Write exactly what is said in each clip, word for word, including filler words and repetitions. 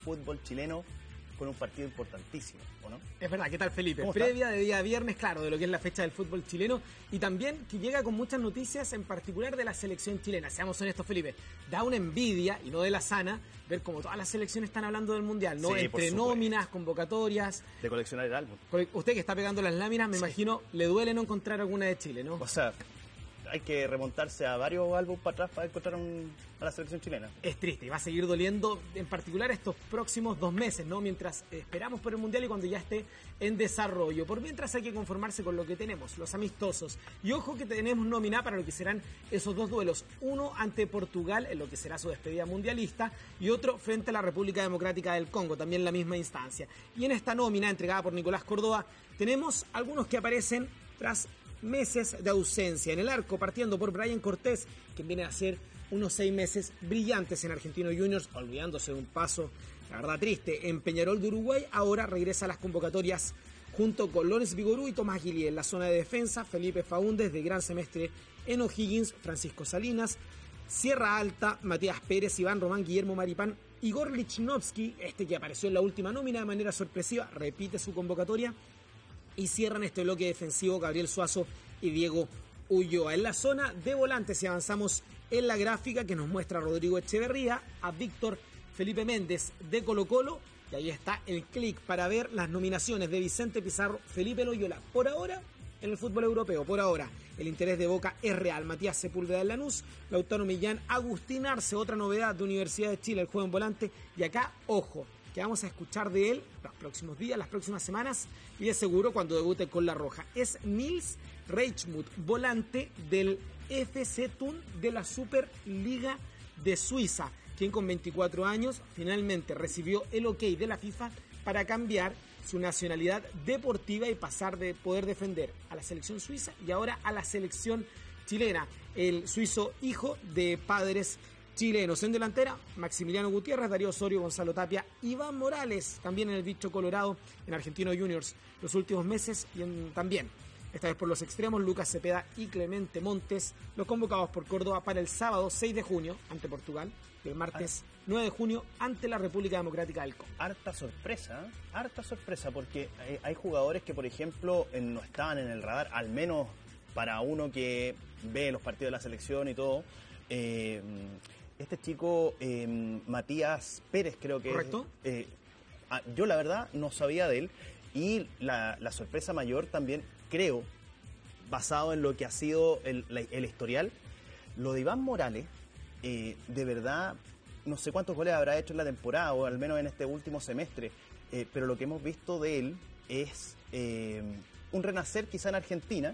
fútbol chileno con un partido importantísimo, ¿o no? Es verdad, ¿qué tal, Felipe? ¿Cómo Previa está? de día viernes, claro, de lo que es la fecha del fútbol chileno y también que llega con muchas noticias, en particular de la selección chilena. Seamos honestos, Felipe, da una envidia, y no de la sana, ver cómo todas las selecciones están hablando del Mundial, ¿no? Sí, por Entre supuesto. nóminas, convocatorias. De coleccionar el álbum. Usted que está pegando las láminas, me Sí. imagino, le duele no encontrar alguna de Chile, ¿no? O sea, hay que remontarse a varios álbumes para atrás para encontrar un, a la selección chilena. Es triste y va a seguir doliendo, en particular estos próximos dos meses, ¿no? Mientras esperamos por el Mundial y cuando ya esté en desarrollo. Por mientras hay que conformarse con lo que tenemos, los amistosos. Y ojo que tenemos nómina para lo que serán esos dos duelos. Uno ante Portugal, en lo que será su despedida mundialista, y otro frente a la República Democrática del Congo, también la misma instancia. Y en esta nómina, entregada por Nicolás Córdoba, tenemos algunos que aparecen tras meses de ausencia. En el arco, partiendo por Brian Cortés, quien viene a hacer unos seis meses brillantes en Argentinos Juniors, olvidándose de un paso, la verdad, triste, en Peñarol de Uruguay. Ahora regresa a las convocatorias junto con Lorenz Vigorú y Tomás Guilí. En la zona de defensa, Felipe Faúndez, de gran semestre en O'Higgins, Francisco Salinas, Sierra Alta, Matías Pérez, Iván Román, Guillermo Maripán, Igor Lichnowsky, este que apareció en la última nómina de manera sorpresiva, repite su convocatoria. Y cierran este bloque defensivo Gabriel Suazo y Diego Ulloa. En la zona de volantes, si avanzamos en la gráfica que nos muestra Rodrigo Echeverría, a Víctor Felipe Méndez de Colo Colo, y ahí está el clic para ver las nominaciones de Vicente Pizarro, Felipe Loyola. Por ahora, en el fútbol europeo, por ahora, el interés de Boca es real. Matías Sepúlveda en Lanús, Lautaro Millán, Agustín Arce, otra novedad de Universidad de Chile, el juego en volante, y acá, ojo, que vamos a escuchar de él los próximos días, las próximas semanas, y de seguro cuando debute con la Roja. Es Nils Reichmuth, volante del F C Thun de la Superliga de Suiza, quien con veinticuatro años finalmente recibió el ok de la FIFA para cambiar su nacionalidad deportiva y pasar de poder defender a la selección suiza y ahora a la selección chilena. El suizo, hijo de padres chilenos. En delantera, Maximiliano Gutiérrez, Darío Osorio, Gonzalo Tapia, Iván Morales, también en el bicho Colorado, en Argentinos Juniors los últimos meses, y en, también, esta vez por los extremos, Lucas Cepeda y Clemente Montes, los convocados por Córdoba para el sábado seis de junio ante Portugal y el martes nueve de junio ante la República Democrática del Congo. Harta sorpresa, ¿eh? Harta sorpresa, porque hay, hay jugadores que, por ejemplo, no estaban en el radar, al menos para uno que ve los partidos de la selección y todo. Eh, Este chico, eh, Matías Pérez, creo que ¿Correcto? es, eh, yo la verdad no sabía de él, y la, la sorpresa mayor también, creo, basado en lo que ha sido el, la, el historial, lo de Iván Morales, eh, de verdad, no sé cuántos goles habrá hecho en la temporada, o al menos en este último semestre, eh, pero lo que hemos visto de él es eh, un renacer quizá en Argentina,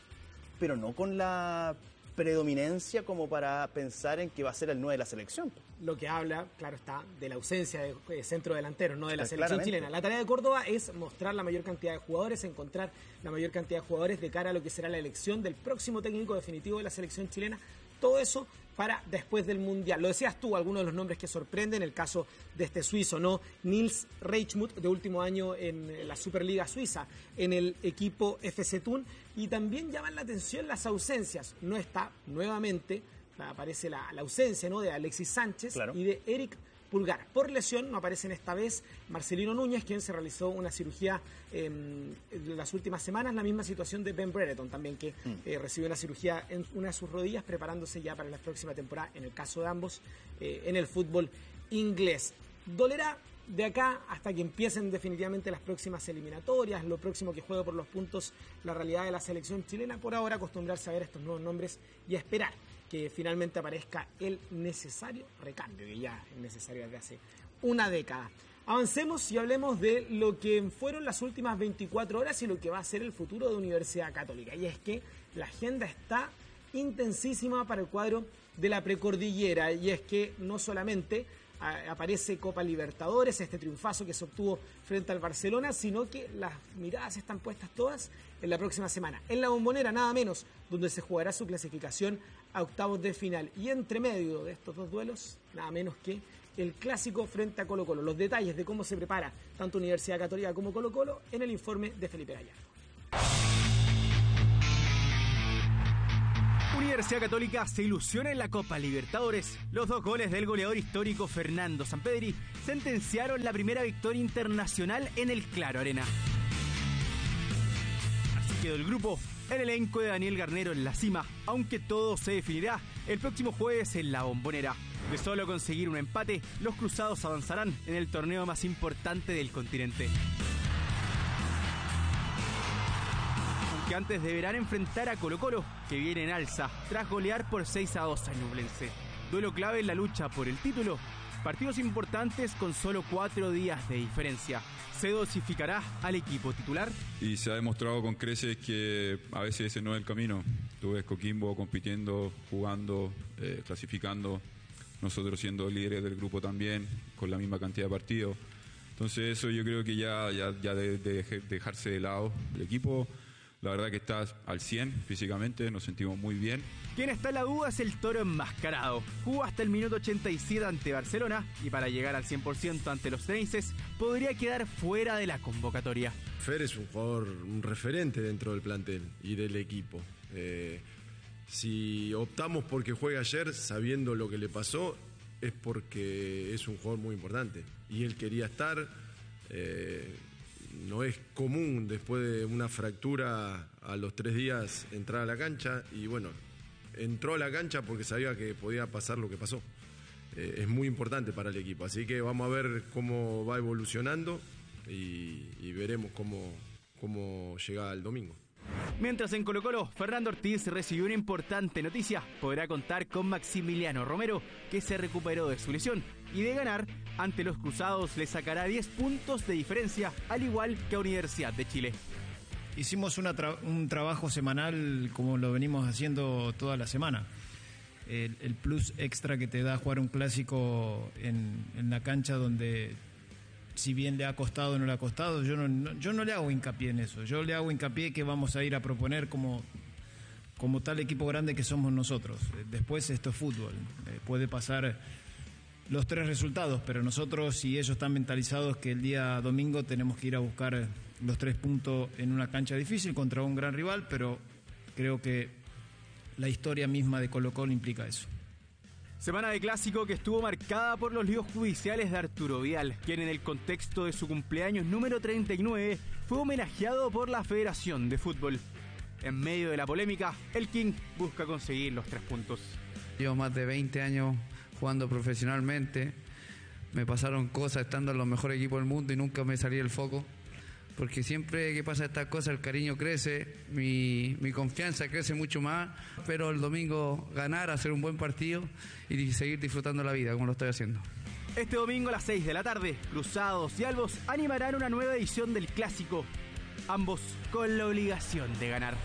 pero no con la predominancia como para pensar en que va a ser el nueve de la selección. Lo que habla, claro está, de la ausencia de eh, centro delantero, no de la Pues selección claramente. chilena. La tarea de Córdoba es mostrar la mayor cantidad de jugadores, encontrar la mayor cantidad de jugadores de cara a lo que será la elección del próximo técnico definitivo de la selección chilena. Todo eso para después del Mundial. Lo decías tú, algunos de los nombres que sorprenden, el caso de este suizo, ¿no? Nils Reichmuth, de último año en la Superliga Suiza, en el equipo F C Thun, y también llaman la atención las ausencias. No está nuevamente, aparece la, la ausencia, ¿no?, de Alexis Sánchez, claro, y de Eric Pulgar. Por lesión no aparecen esta vez Marcelino Núñez, quien se realizó una cirugía eh, en las últimas semanas. La misma situación de Ben Brereton también, que mm. eh, recibió una cirugía en una de sus rodillas, preparándose ya para la próxima temporada, en el caso de ambos, eh, en el fútbol inglés. Dolerá de acá hasta que empiecen definitivamente las próximas eliminatorias, lo próximo que juegue por los puntos, la realidad de la selección chilena. Por ahora, acostumbrarse a ver estos nuevos nombres y a esperar que finalmente aparezca el necesario recambio, que ya es necesario desde hace una década. Avancemos y hablemos de lo que fueron las últimas veinticuatro horas y lo que va a ser el futuro de Universidad Católica. Y es que la agenda está intensísima para el cuadro de la precordillera, y es que no solamente aparece Copa Libertadores, este triunfazo que se obtuvo frente al Barcelona, sino que las miradas están puestas todas en la próxima semana, en la Bombonera, nada menos, donde se jugará su clasificación a octavos de final, y entre medio de estos dos duelos, nada menos que el clásico frente a Colo Colo. Los detalles de cómo se prepara tanto Universidad Católica como Colo Colo en el informe de Felipe Gallardo. Universidad Católica se ilusiona en la Copa Libertadores. Los dos goles del goleador histórico Fernando Sampedri sentenciaron la primera victoria internacional en el Claro Arena. Así quedó el grupo, el elenco de Daniel Garnero en la cima, aunque todo se definirá el próximo jueves en la Bombonera. De solo conseguir un empate, los cruzados avanzarán en el torneo más importante del continente. Que antes deberán enfrentar a Colo-Colo, que viene en alza, tras golear por seis a dos a Ñublense. Duelo clave en la lucha por el título. Partidos importantes con solo cuatro días de diferencia. ¿Se dosificará al equipo titular? Y se ha demostrado con creces que a veces ese no es el camino. Tú ves Coquimbo compitiendo, jugando, eh, clasificando, nosotros siendo líderes del grupo también, con la misma cantidad de partidos. Entonces eso yo creo que ya, ya, ya debe de dejarse de lado el equipo. La verdad que está al cien físicamente, nos sentimos muy bien. Quien está en la duda es el Toro enmascarado. Jugó hasta el minuto ochenta y siete ante Barcelona y para llegar al cien por ciento ante los Ceneices podría quedar fuera de la convocatoria. Fer es un jugador, un referente dentro del plantel y del equipo. Eh, si optamos porque juegue ayer sabiendo lo que le pasó, es porque es un jugador muy importante. Y él quería estar... Eh, No es común después de una fractura a los tres días entrar a la cancha y bueno, entró a la cancha porque sabía que podía pasar lo que pasó. Eh, es muy importante para el equipo, así que vamos a ver cómo va evolucionando y, y veremos cómo, cómo llega el domingo. Mientras en Colo-Colo, Fernando Ortiz recibió una importante noticia. Podrá contar con Maximiliano Romero, que se recuperó de su lesión. Y de ganar, ante los cruzados le sacará diez puntos de diferencia, al igual que a Universidad de Chile. Hicimos una tra- un trabajo semanal como lo venimos haciendo toda la semana. El, el plus extra que te da jugar un clásico en, en la cancha donde... Si bien le ha costado o no le ha costado, yo no, no, yo no le hago hincapié en eso. Yo le hago hincapié que vamos a ir a proponer como, como tal equipo grande que somos nosotros. Después esto es fútbol. Eh, puede pasar los tres resultados, pero nosotros, si ellos están mentalizados que el día domingo tenemos que ir a buscar los tres puntos en una cancha difícil contra un gran rival, pero creo que la historia misma de Colo-Colo implica eso. Semana de clásico que estuvo marcada por los líos judiciales de Arturo Vidal, quien en el contexto de su cumpleaños número treinta y nueve fue homenajeado por la Federación de Fútbol. En medio de la polémica, el King busca conseguir los tres puntos. Llevo más de veinte años jugando profesionalmente, me pasaron cosas estando en los mejores equipos del mundo y nunca me salí del foco. Porque siempre que pasa estas cosas el cariño crece, mi, mi confianza crece mucho más, pero el domingo ganar, hacer un buen partido y seguir disfrutando la vida como lo estoy haciendo. Este domingo a las seis de la tarde, Cruzados y Albos animarán una nueva edición del Clásico, ambos con la obligación de ganar.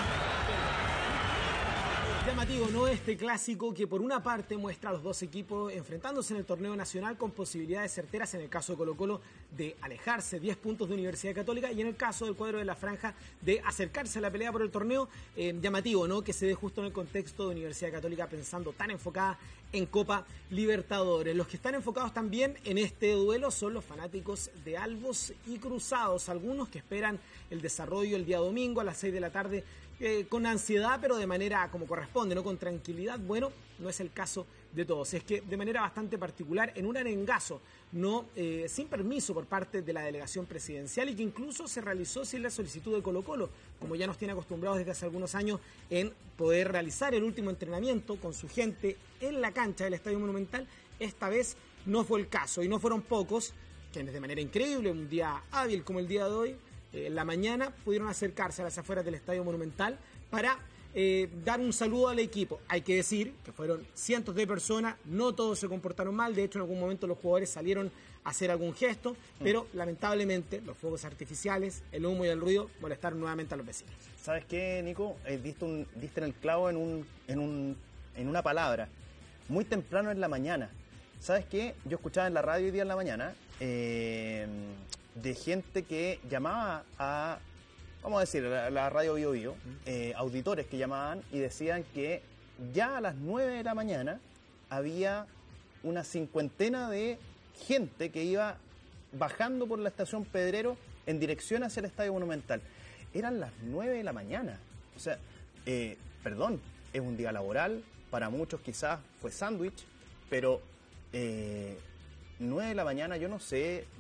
Llamativo, ¿no? Este clásico que por una parte muestra a los dos equipos enfrentándose en el torneo nacional con posibilidades certeras, en el caso de Colo-Colo, de alejarse diez puntos de Universidad Católica y en el caso del cuadro de la Franja de acercarse a la pelea por el torneo. Eh, llamativo, ¿no? Que se dé justo en el contexto de Universidad Católica pensando tan enfocada en Copa Libertadores. Los que están enfocados también en este duelo son los fanáticos de Albos y Cruzados, algunos que esperan el desarrollo el día domingo a las seis de la tarde eh, con ansiedad, pero de manera como corresponde, no con tranquilidad. Bueno, no es el caso de todos. Es que de manera bastante particular, en un arengazo, no eh, sin permiso por parte de la delegación presidencial y que incluso se realizó sin la solicitud de Colo-Colo, como ya nos tiene acostumbrados desde hace algunos años en poder realizar el último entrenamiento con su gente en la cancha del Estadio Monumental. Esta vez no fue el caso y no fueron pocos quienes de manera increíble, un día hábil como el día de hoy, eh, en la mañana pudieron acercarse a las afueras del Estadio Monumental para Eh, dar un saludo al equipo. Hay que decir que fueron cientos de personas, no todos se comportaron mal, de hecho en algún momento los jugadores salieron a hacer algún gesto, mm. pero lamentablemente los fuegos artificiales, el humo y el ruido molestaron nuevamente a los vecinos. ¿Sabes qué, Nico? Eh, diste, un, diste en el clavo en, un, en, un, en una palabra, muy temprano en la mañana. ¿Sabes qué? Yo escuchaba en la radio hoy día en la mañana eh, de gente que llamaba a... vamos a decir, la, la radio Bio Bio, eh, auditores que llamaban y decían que ya a las nueve de la mañana había una cincuentena de gente que iba bajando por la estación Pedrero en dirección hacia el Estadio Monumental. Eran las nueve de la mañana. O sea, eh, perdón, es un día laboral, para muchos quizás fue sándwich, pero eh, nueve de la mañana, yo no sé